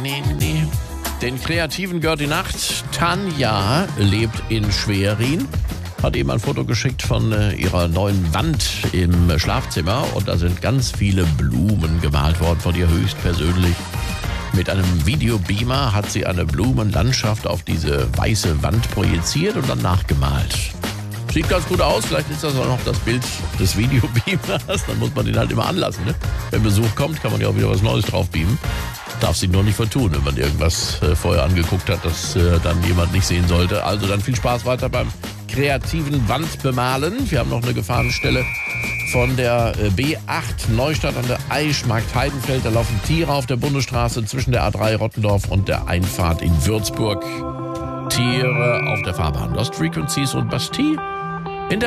nee. Den Kreativen gehört die Nacht. Tanja lebt in Schwerin. Hat eben ein Foto geschickt von ihrer neuen Wand im Schlafzimmer. Und da sind ganz viele Blumen gemalt worden von ihr höchstpersönlich. Mit einem Videobeamer hat sie eine Blumenlandschaft auf diese weiße Wand projiziert und dann nachgemalt. Sieht ganz gut aus, vielleicht ist das auch noch das Bild des Videobeamers. Dann muss man den halt immer anlassen. Ne? Wenn Besuch kommt, kann man ja auch wieder was Neues drauf beamen. Darf sich nur nicht vertun, wenn man irgendwas vorher angeguckt hat, das dann jemand nicht sehen sollte. Also dann viel Spaß weiter beim kreativen Wandbemalen. Wir haben noch eine Gefahrenstelle von der B8 Neustadt an der Eischmarkt Heidenfeld. Da laufen Tiere auf der Bundesstraße zwischen der A3 Rottendorf und der Einfahrt in Würzburg. Tiere auf der Fahrbahn Lost Frequencies und Bastille